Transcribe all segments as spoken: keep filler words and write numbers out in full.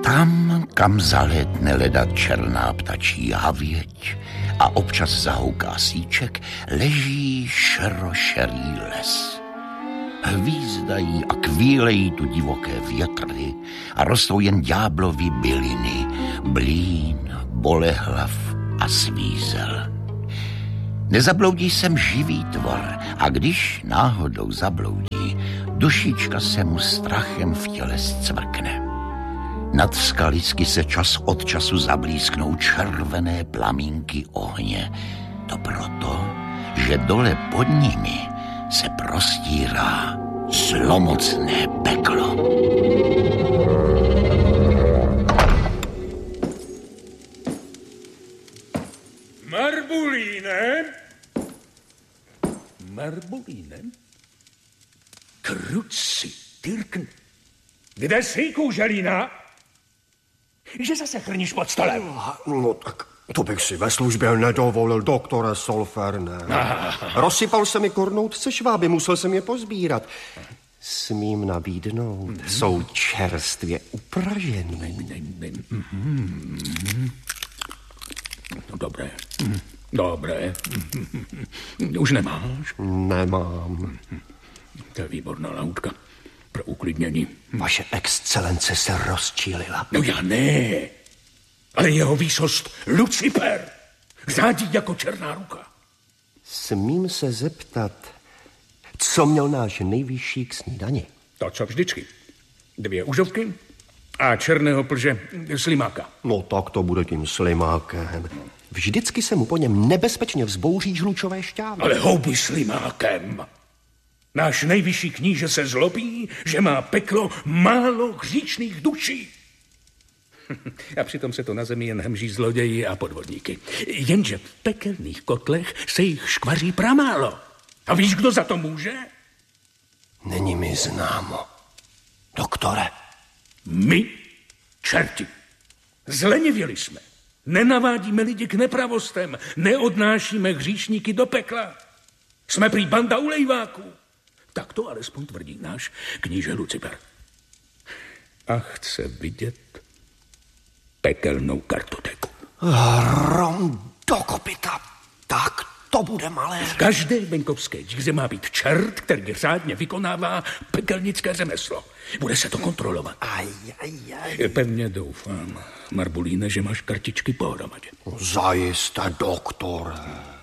Tam, kam zalétne ledat černá ptačí havěť a občas zahouká síček, leží šerošerý les. Hvízdají a kvílejí tu divoké větry a rostou jen ďáblovy byliny, blín, bolehlav a svízel. Nezabloudí sem živý tvor a když náhodou zabloudí, dušička se mu strachem v těle zcvrkne. Nad skalisky se čas od času zablísknou červené plamínky ohně. To proto, že dole pod nimi se prostírá zlomocné peklo. Marbulíne? Marbulíne? Kruci, Tyrkn. Kde jsi, kůželína? Že zase chrníš pod stolem? No tak to bych si ve službě nedovolil, doktore Solferne. Rozsypal se mi kornoutce šváby, musel jsem je pozbírat. Smím nabídnout, mm-hmm. jsou čerstvě upražený. Mm-hmm. No dobré, dobré. Už nemáš? Nemám. To je výborná lautka pro uklidnění. Vaše excelence se rozčílila. No já ne, ale jeho výsost Lucifer řádí jako černá ruka. Smím se zeptat, co měl náš nejvyšší k snídani? To, co vždycky. Dvě užovky a černého plže slimáka. No tak to bude tím slimákem. Vždycky se mu po něm nebezpečně vzbouří žlučové šťávy. Ale houby slimákem. Náš nejvyšší kníže se zlobí, že má peklo málo hříšných duší. A přitom se to na zemi jen hemží zloději a podvodníky. Jenže v pekelných kotlech se jich škvaří pramálo. A víš, kdo za to může? Není mi známo. Doktore. My, čerti. Zlenivěli jsme. Nenavádíme lidi k nepravostem. Neodnášíme hříšníky do pekla. Jsme prý banda ulejváků. Tak to alespoň tvrdí náš kníže Lucifer. A chce vidět pekelnou kartoteku. Hrom do kopyta. Tak to bude malé. V každé venkovské díře má být čert, který řádně vykonává pekelnické řemeslo. Bude se to kontrolovat. Aj, aj, aj. Pevně doufám, Marbulíne, že máš kartičky pohromadě. Zajisté, doktore.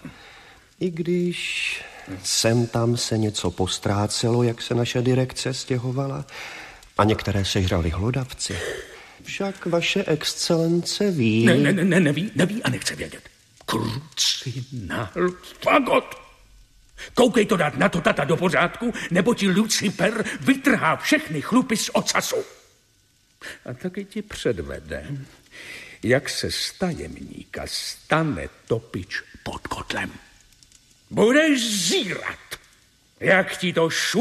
I když sem tam se něco postrácelo, jak se naše direkce stěhovala, a některé sežrali hlodavci. Však vaše excelence ví... Ne, ne, ne, neví, neví a nechce vědět. Kruci nál fagot. Koukej to dát na to tata do pořádku, nebo ti Lucifer vytrhá všechny chlupy z ocasu. A taky ti předvede, jak se z tajemníka stane topič pod kotlem. Budeš zírat, jak ti to šu